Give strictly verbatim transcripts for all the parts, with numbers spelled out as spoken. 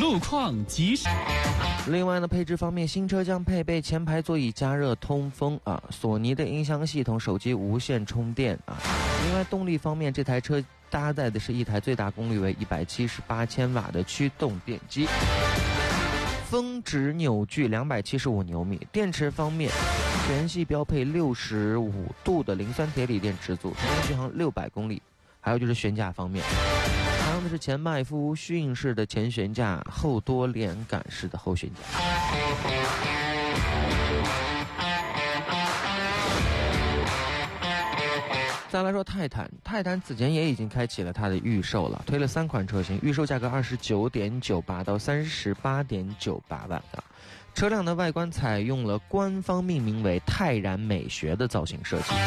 路况及时。 另外呢，配置方面，新车将配备前排座椅加热通风啊，索尼的音箱系统，手机无线充电啊。另外动力方面，这台车搭载的是一台最大功率为一百七十八千瓦的驱动电机，峰值扭矩两百七十五牛米。电池方面，全系标配六十五度的磷酸铁锂电池组，充电续航六百公里。还有就是悬架方面，采用的是前麦弗逊式的前悬架，后多连杆式的后悬架。再来说泰坦，泰坦此前也已经开启了它的预售了，推了三款车型，预售价格二十九点九八到三十八点九八万啊。车辆的外观采用了官方命名为泰然美学的造型设计。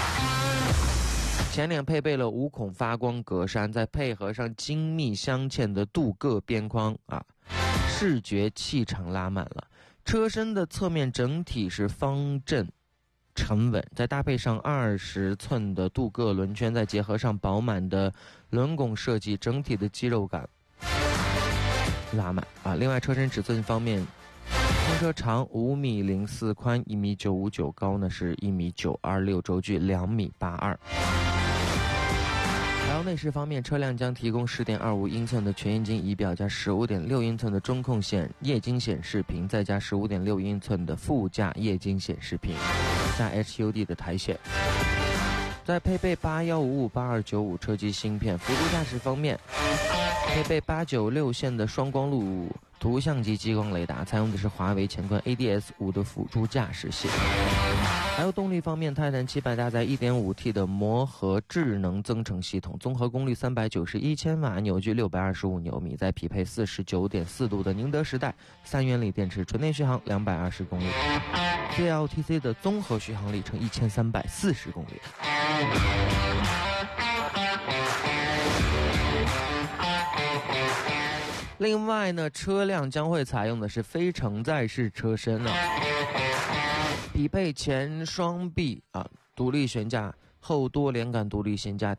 前脸配备了无孔发光格栅，再配合上精密镶嵌的镀铬边框啊，视觉气场拉满了。车身的侧面整体是方正沉稳，再搭配上二十寸的镀铬轮圈，再结合上饱满的轮拱设计，整体的肌肉感拉满啊。另外车身尺寸方面，新车长五米零四，宽一米九五九，高呢是一米九二六，轴距两米八二。还有内饰方面，车辆将提供 十点二五英寸的全液晶仪表，加 十五点六英寸的中控显液晶显示屏，再加 十五点六英寸的副驾液晶显示屏，加 H U D 的台显，再配备八一五五八二九五车机芯片。辅助驾驶方面，配备八九六线的双光路图像级激光雷达，采用的是华为乾坤 A D S 五 的辅助驾驶系统。还有动力方面，泰坦七百搭载 一点五 T 的摩合智能增程系统，综合功率三百九十一千瓦，扭矩六百二十五牛米，再匹配 四十九点四度的宁德时代三元锂电池，纯电续航两百二十公里 ，C L T C 的综合续航里程一千三百四十公里。另外呢，车辆将会采用的是非承载式车身啊，匹配前双臂啊独立悬架、后多连杆独立悬架、